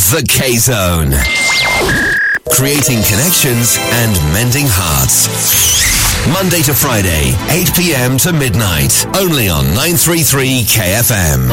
The K-Zone. Creating connections and mending hearts. Monday to Friday, 8 p.m. to midnight. Only on 933 KFM.